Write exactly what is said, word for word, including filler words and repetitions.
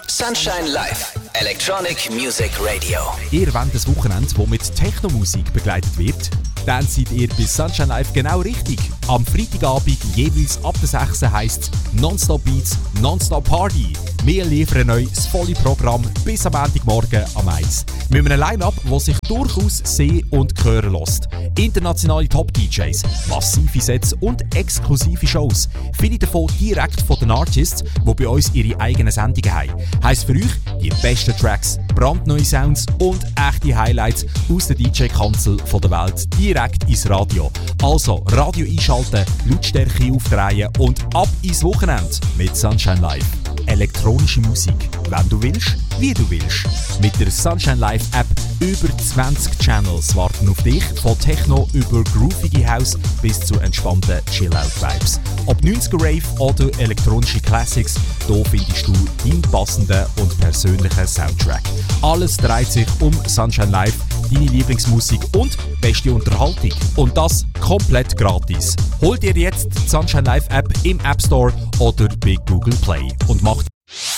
Sunshine Live, Electronic Music Radio. Ihr wollt ein Wochenende, das mit Techno-Musik begleitet wird? Dann seid ihr bei Sunshine Live genau richtig. Am Freitagabend jeweils ab der sechs heisst es Nonstop Beats, Nonstop Party. Wir liefern euch das volle Programm bis am Montagmorgen am eins. Mit einem Line-Up, das sich durchaus sehen und hören lässt. Internationale Top-D Js, massive Sets und exklusive Shows. Viele davon direkt von den Artists, die bei uns ihre eigenen Sendungen haben. Heisst für euch die besten Tracks, brandneue Sounds und echte Highlights aus der D J-Kanzel der Welt direkt ins Radio. Also Radio einschalten, Lautstärke aufdrehen und ab ins Wochenende mit Sunshine Live. Elektronische Musik, wenn du willst, wie du willst. Mit der Sunshine Live App über zwanzig Channels warten auf dich, von Techno über groovige House bis zu entspannten Chill-Out-Vibes. Ob neunziger Rave oder elektronische Classics, hier findest du deinen passenden und persönlichen Soundtrack. Alles dreht sich um Sunshine Live, deine Lieblingsmusik und beste Unterhaltung. Und das komplett gratis. Hol dir jetzt die Sunshine Live App im App Store oder bei Google Play und mach